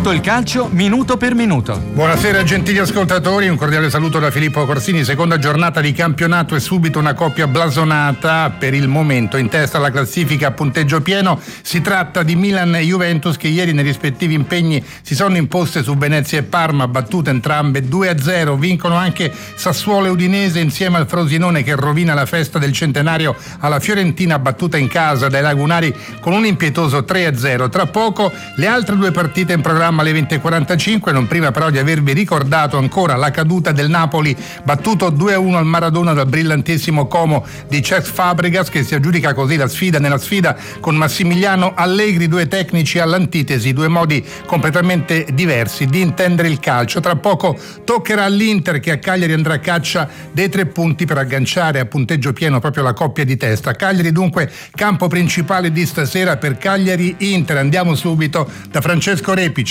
Tutto il calcio minuto per minuto. Buonasera gentili ascoltatori, un cordiale saluto da Filippo Corsini. Seconda giornata di campionato e subito una coppia blasonata per il momento in testa alla classifica a punteggio pieno. Si tratta di Milan e Juventus che ieri nei rispettivi impegni si sono imposte su Venezia e Parma, battute entrambe 2-0. Vincono anche Sassuolo e Udinese insieme al Frosinone che rovina la festa del centenario alla Fiorentina battuta in casa dai lagunari con un impietoso 3-0. Tra poco le altre due partite in programma alle 20:45, non prima però di avervi ricordato ancora la caduta del Napoli battuto 2-1 al Maradona dal brillantissimo Como di Cesc Fabregas, che si aggiudica così la sfida nella sfida con Massimiliano Allegri, due tecnici all'antitesi, due modi completamente diversi di intendere il calcio. Tra poco toccherà all'Inter che a Cagliari andrà a caccia dei 3 punti per agganciare a punteggio pieno proprio la coppia di testa. Cagliari dunque campo principale di stasera per Cagliari-Inter. Andiamo subito da Francesco Repice.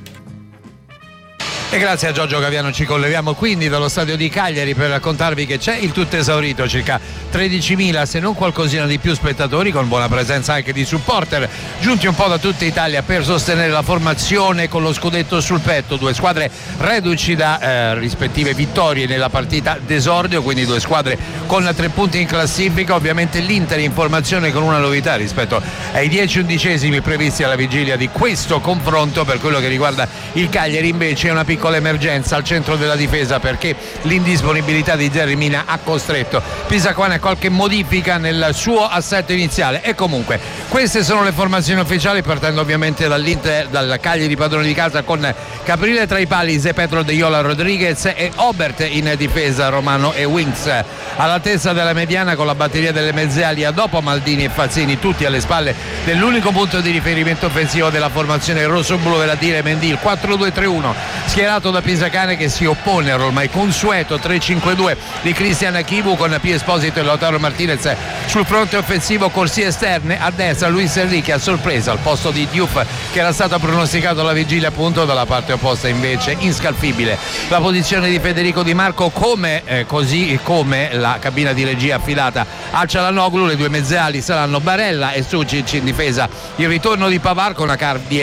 E grazie a Giorgio Gaviano ci colleghiamo quindi dallo stadio di Cagliari per raccontarvi che c'è il tutto esaurito, circa 13.000 se non qualcosina di più spettatori, con buona presenza anche di supporter giunti un po' da tutta Italia per sostenere la formazione con lo scudetto sul petto. Due squadre reduci da rispettive vittorie nella partita d'esordio, quindi due squadre con 3 punti in classifica. Ovviamente l'Inter in formazione con una novità rispetto ai 10 undicesimi previsti alla vigilia di questo confronto. Per quello che riguarda il Cagliari invece è una piccola emergenza al centro della difesa, perché l'indisponibilità di Jerry Mina ha costretto Pisacquana a qualche modifica nel suo assetto iniziale. E comunque queste sono le formazioni ufficiali, partendo ovviamente dal Cagliari padrone di casa con Caprile tra i pali, Zé Pedro De Iola Rodriguez e Obert in difesa, Romano e Winks all'altezza della mediana con la batteria delle mezze ali dopo Maldini e Fazzini, tutti alle spalle dell'unico punto di riferimento offensivo della formazione rossoblu, vale a dire Mendy, il 4-2-3-1 schierato da Pisacane che si oppone all'ormai consueto 3-5-2 di Cristian Chivu con P. Esposito e Lautaro Martinez sul fronte offensivo, corsie esterne a destra Luis Enrique a sorpresa al posto di Diouf che era stato pronosticato alla vigilia, appunto dalla parte opposta invece inscalfibile la posizione di Federico Di Marco, così come la cabina di regia affidata a Cialanoglu. Le due mezzeali saranno Barella e Sucic in difesa, il ritorno di Pavard con Akanji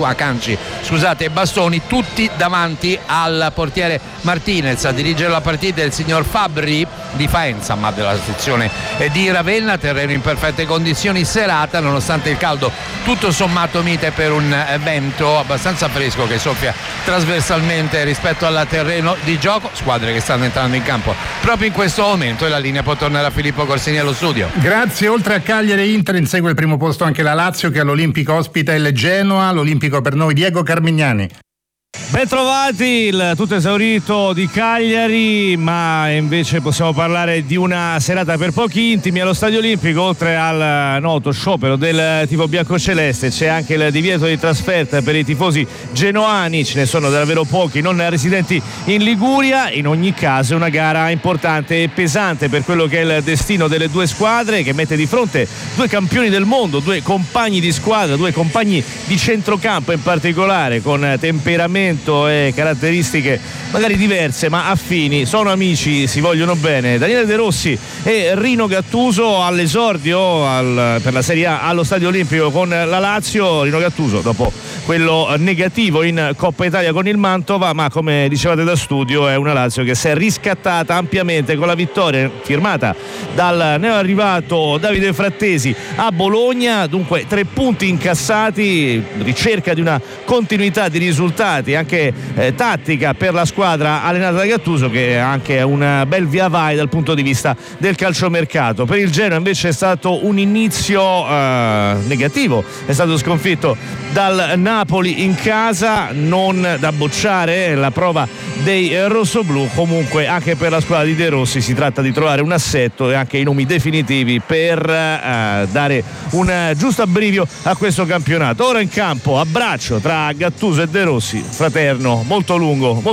e Bastoni, tutti davanti al portiere Martinez. A dirigere la partita il signor Fabri di Faenza, ma della sezione di Ravenna. Terreno in perfette condizioni, serata nonostante il caldo tutto sommato mite per un vento abbastanza fresco che soffia trasversalmente rispetto al terreno di gioco. Squadre che stanno entrando in campo proprio in questo momento e la linea può tornare a Filippo Corsini allo studio. Grazie. Oltre a Cagliari e Inter insegue il primo posto anche la Lazio che all'Olimpico ospita il Genoa. L'Olimpico per noi Diego Carmignani. Ben trovati, il tutto esaurito di Cagliari, ma invece possiamo parlare di una serata per pochi intimi allo Stadio Olimpico. Oltre al noto sciopero del tifo biancoceleste c'è anche il divieto di trasferta per i tifosi genoani, ce ne sono davvero pochi non residenti in Liguria. In ogni caso è una gara importante e pesante per quello che è il destino delle due squadre, che mette di fronte due campioni del mondo, due compagni di squadra, due compagni di centrocampo in particolare, con temperamento e caratteristiche magari diverse ma affini, sono amici, si vogliono bene. Daniele De Rossi e Rino Gattuso all'esordio per la Serie A allo Stadio Olimpico con la Lazio. Rino Gattuso dopo quello negativo in Coppa Italia con il Mantova, ma come dicevate da studio è una Lazio che si è riscattata ampiamente con la vittoria firmata dal neoarrivato Davide Frattesi a Bologna. Dunque 3 punti incassati, ricerca di una continuità di risultati anche tattica per la squadra allenata da Gattuso, che ha anche un bel via vai dal punto di vista del calciomercato. Per il Genoa invece è stato un inizio negativo, è stato sconfitto dal Napoli in casa, non da bocciare la prova dei rossoblù. Comunque anche per la squadra di De Rossi si tratta di trovare un assetto e anche i nomi definitivi per dare un giusto abbrivio a questo campionato. Ora in campo abbraccio tra Gattuso e De Rossi, fraterno, molto lungo,